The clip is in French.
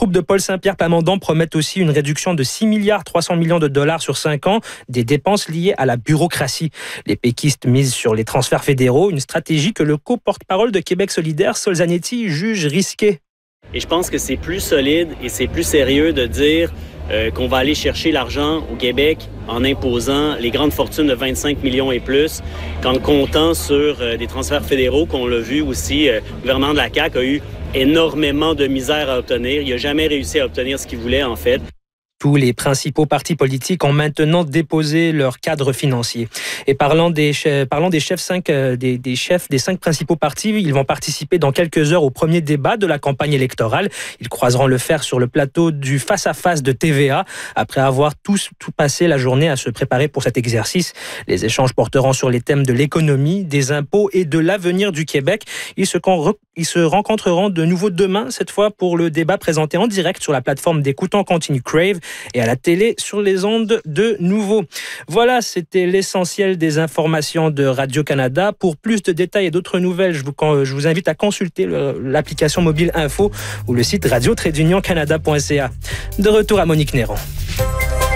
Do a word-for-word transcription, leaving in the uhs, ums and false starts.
troupes de Paul Saint-Pierre Plamondon promettent aussi une réduction de six milliards trois cents millions de dollars sur cinq ans des dépenses liées à la bureaucratie. Les péquistes misent sur les transferts fédéraux, une stratégie que le co-porte-parole de Québec solidaire, Sol Zanetti, juge risquée. Et je pense que c'est plus solide et c'est plus sérieux de dire euh, qu'on va aller chercher l'argent au Québec en imposant les grandes fortunes de vingt-cinq millions et plus, qu'en comptant sur euh, des transferts fédéraux qu'on l'a vu aussi. Euh, le gouvernement de la C A Q a eu énormément de misère à obtenir. Il n'a jamais réussi à obtenir ce qu'il voulait, en fait. Tous les principaux partis politiques ont maintenant déposé leur cadre financier. Et parlant des chefs, parlant des chefs, cinq, euh, des, des chefs des cinq principaux partis, ils vont participer dans quelques heures au premier débat de la campagne électorale. Ils croiseront le fer sur le plateau du face-à-face de T V A. Après avoir tous tout passé la journée à se préparer pour cet exercice, les échanges porteront sur les thèmes de l'économie, des impôts et de l'avenir du Québec. Ils se, ils se rencontreront de nouveau demain, cette fois pour le débat présenté en direct sur la plateforme d'écoute en continu Crave et à la télé sur les ondes de Nouveau. Voilà, c'était l'essentiel des informations de Radio-Canada. Pour plus de détails et d'autres nouvelles, je vous, je vous invite à consulter le, l'application mobile Info ou le site radio tiret union canada point c a. De retour à Monique Néron.